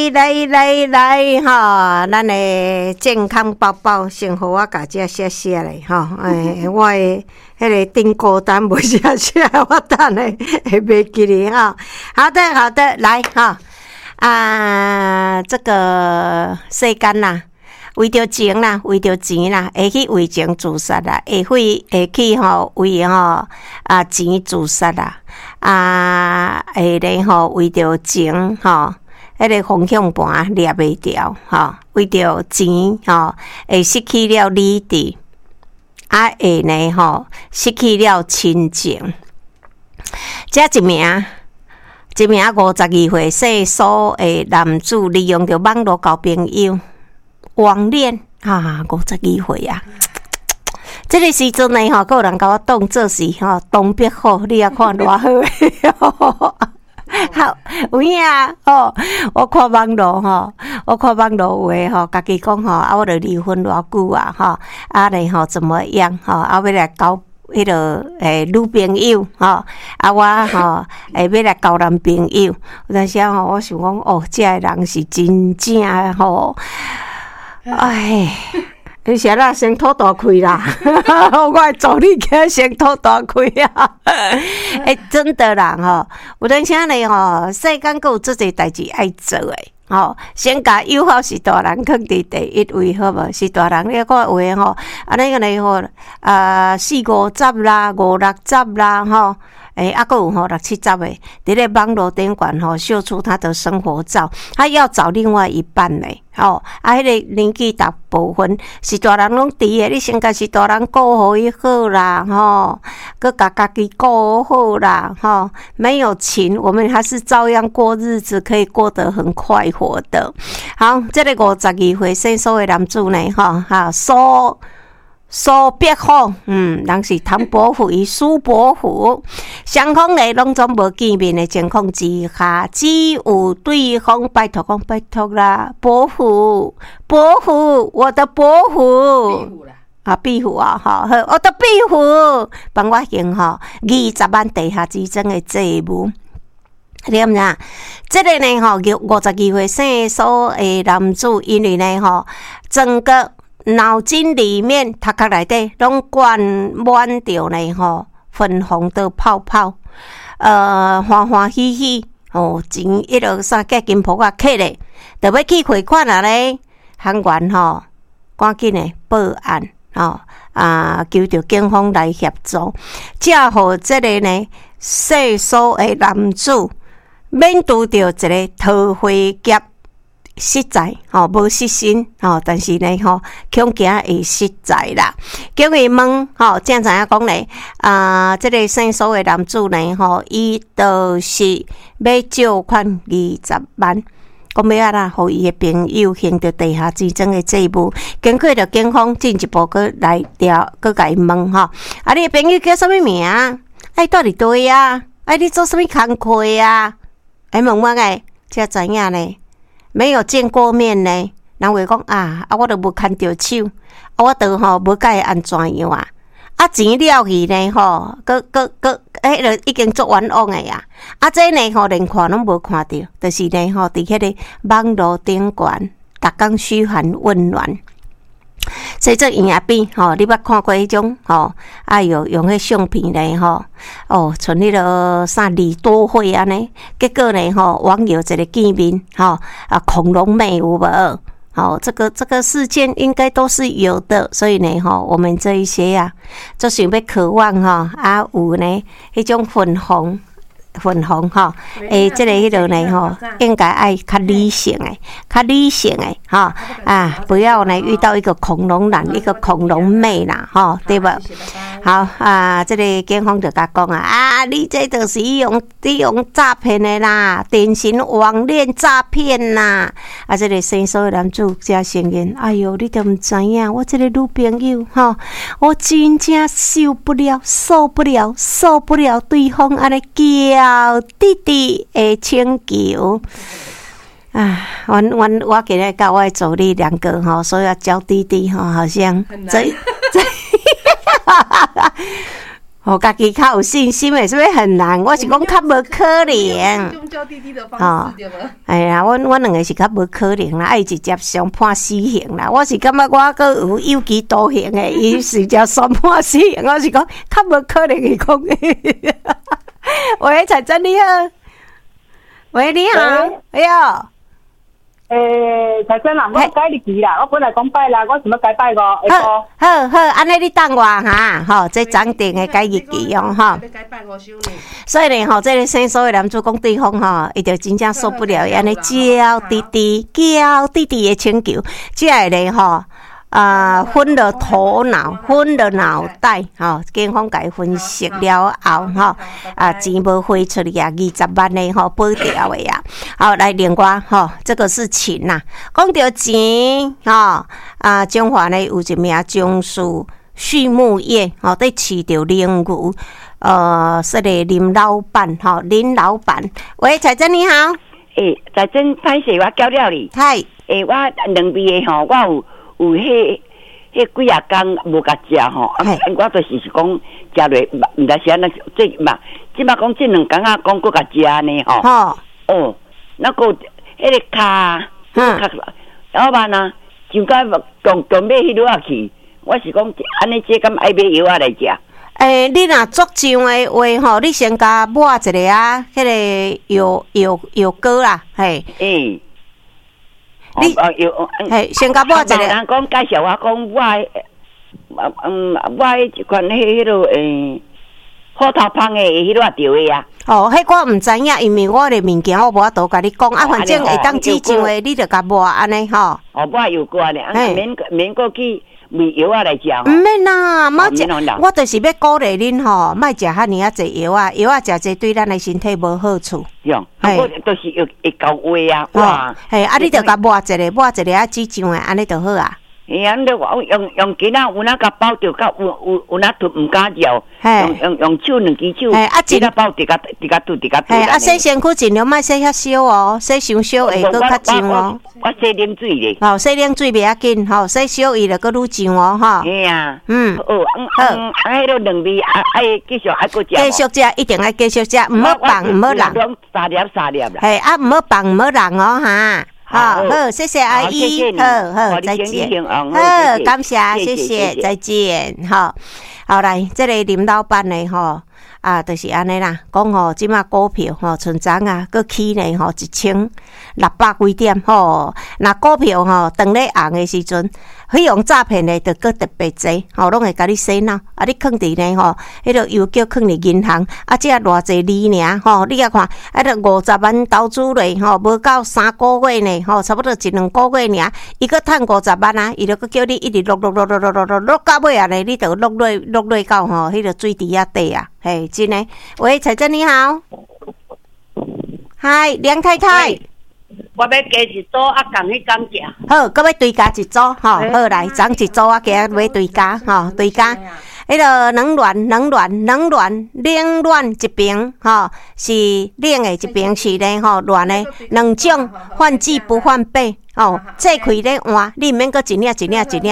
来哈，咱的健康包包先互我家姐写写咧哈，我的迄个订购单无写写，我等下会袂记哩哈。好的，来哈这个世间啦，为着情啦，为着钱啦，会去为情自杀啦，会去为钱自杀啦，会咧为着情迄个方向盘抓袂牢为着钱会失去了理智，会呢失去了亲情。这一名52岁细数的男子利用着网络交朋友，网恋52岁啊！这个时阵呢还有人甲我当作是东北虎，你也看偌好好，有影我看网络有诶家己讲我著离婚偌久啊咧怎么样要来交迄个女朋友我要来交男朋友，有阵时我想讲这个人是真正你是啦，先吐大气啦！我会助你起先吐大气啊！真的啦有阵时咧世间还有这些代志爱做诶先甲友好是大人放伫第一位，好无？是大人，你看有诶那个咧4-50啦，5-60啦还有6-70诶，伫咧网络顶管秀出他的生活照，他要找另外一半咧迄个年纪大部分是大人拢伫诶，你先甲是大人顾好伊好啦佮甲家己顾好啦没有情，我们还是照样过日子，可以过得很快活的。好，这个52岁细数的男子呢苏北虎，人是唐伯虎与苏伯虎，双方呢拢总无见面的情况之下，只有对方拜托啦，伯虎，我的伯虎。壁虎我的壁虎，帮我行20万地下之争的债务。你知影？这个呢52岁细数的男子，因为呢整个脑筋里面、头壳内底拢灌满着呢粉红的泡泡，欢欢喜喜钱一路啥价金铺啊客咧，就要去汇款啊咧，行员赶紧的报案求着警方来协助，才互这个呢细数的男子免拄着一个逃回劫。实在无失身但是呢恐惊会实在啦。叫伊问正知影讲咧这个细数的男子呢伊就是要借款20万，讲要啦，互伊的朋友行着地下之争的债务。经过着警方进一步佮来调，佮甲伊问你的朋友叫什么名？住伫对啊？你做什么工课啊？问才知影呢。没有见过面呢，人会讲我都无牵着手，我都无甲伊安怎样钱了去呢迄个已经做冤枉诶这呢连看拢无看着，就是呢伫迄个网络顶管，逐工嘘寒问暖。所以这影片你捌看过迄种用迄相片咧像迄个2多岁安尼，结果呢网友一个见面恐龙妹有无？这个事件应该都是有的，所以呢我们这一些就想要渴望有呢迄种粉红这个迄落呢应该爱较理性诶不要呢遇到一个恐龙男一个恐龙妹啦对吧？好这个警方就甲讲你这就是利用诈骗的啦，典型网恋诈骗啦这个细数的男子才承认，哎哟，你都毋知影，我这个女朋友我真正受不了对方安尼叫弟弟的请求我今日甲我的助理2个所以要叫弟弟好像这我家己较有信心的，是不是很难？我是讲较无可能。 用叫弟弟的方式对无？ 哎呀，我两个是较无可能啦，爱直接上判死刑啦。我是感觉我阁有期徒刑的，伊直接上判死刑，我是讲较无可能的讲。喂，彩珍你好。喂，你好。哎呦。 彩珍啦，我改日期啦，我本来讲拜啦，我想要改拜5 好，安尼你等我哈，吼，这暂定的改日期哦，哈。 改拜5周年。 所以呢，吼，这个生疏的男主讲对方吼，伊就真正受不了，安尼叫弟弟的请求，这下呢，吼。昏了头脑，昏了脑袋，警方甲伊分析了后，钱无汇出去啊，20万的保掉的呀。好，来另外这个是钱呐，讲到钱中华呢有一名中树畜牧业在饲着鲮鱼，说的林老板林老板，喂，彩珍你好， 彩珍，歹势我叫了你， 嗨， 我两边的我有迄几啊工无甲食我就是讲食落，毋知是安怎即嘛，即嘛讲即2工啊，讲搁甲食呢那个迄个卡，老板啊，就甲强买迄落去，我是讲安尼这敢爱买药啊来食。 你若足上的话你先甲抹一个啊，迄个药膏啦，嘿。你先甲我一个人讲介绍我讲我一款迄落虎头芳的迄落调的啊。 迄我毋知影，因为我的物件我无法度甲你讲反正会当指上的，你着甲抹安尼抹油过咧，免过去买药啊来食。 毋免啦，莫食，我就是要鼓励恁莫食遐尔啊济药啊，药啊食济对咱的身体无好处。 我就是会搞话啊，哇！ 你着甲抹一个啊指上的，安尼就好啊。 你用囡仔有哪甲包着，甲有哪都毋敢嚼，用手2支手，囡仔包直甲拄。 洗身躯尽量莫洗遐烧哦，洗伤烧会搁较脏哦。 我洗冷水咧。 洗冷水袂要紧，洗烧伊就搁愈脏哦， 嘿啊。迄个2味爱继续爱搁食。 继续食，一定爱继续食，毋好放，毋好人。 3粒啦。 毋好放，毋好人哦，哈。好，谢谢阿姨，好，再见，好，感谢，谢谢，再见，好来，这个林老板呢，就是安尼啦，讲即马股票存涨啊，搁起呢1600几点那股票当咧红的时阵，费用诈骗的就搁特别济拢会甲你洗脑你囥伫呢迄个邮局囥伫银行这偌济厘尔你看迄个50万投资咧无到3个月呢差不多1-2个月尔，伊搁趁50万啊，伊就搁叫你一直落到尾啊咧，你就落到迄个水池底啊，嘿，真诶。喂，彩珍你好，嗨，梁太太。 我要加一组共迄工价。 好，搁要对加一组好来，涨一组加要对加对加。迄个冷暖一边是冷的，一边是咧暖的，两种换季不换备这开咧换，你毋免搁一领透一领透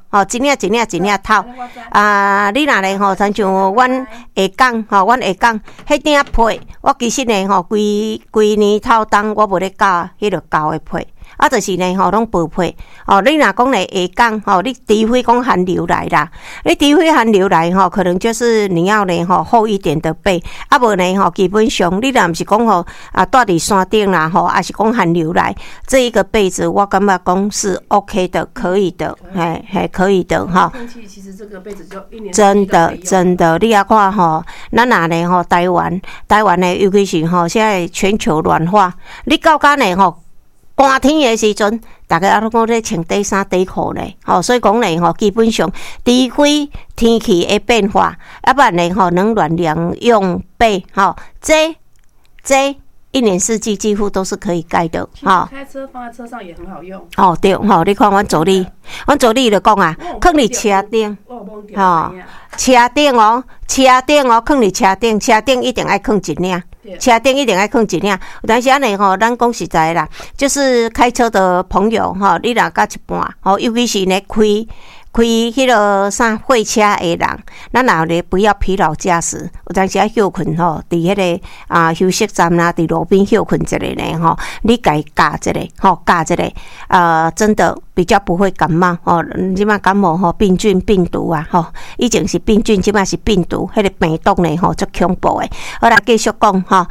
你若咧亲像阮下港迄顶配，我其实咧规年透冬我无咧教迄个旧的配。就是呢拢报配你若讲咧下港你除非讲寒流来啦，你除非寒流来可能就是你要呢厚一点的被，无呢基本上你若毋是讲住伫山顶啦还是讲寒流来，这一个被子我感觉讲是 OK 的，可以的，可以的天气其实这个被子就1年真的，你也看咱若呢台湾呢，尤其是现在全球暖化，你到甲呢寒天的时阵，大家拢讲咧穿短衫短裤呢，所以讲咧基本上除非天气的变化，要不然咧冷暖两用被这1年4季几乎都是可以盖的开车放在车上也很好用对你看阮助理就讲啊，放伫车顶车顶放伫车顶一定爱放一领。车顶一定爱放一领，但是安尼咱讲实在啦，就是开车的朋友你若甲一半尤其是呢开迄个啥货车的人，咱也咧不要疲劳驾驶，有当时啊休困吼，伫迄个休息站啦，伫路边休困一下咧吼，你家教一个吼，教一个真的比较不会感冒吼。即摆感冒吼，病菌病毒啊吼，以前是病菌，即摆是病毒，迄个病毒呢吼足恐怖诶。好啦，继续讲吼。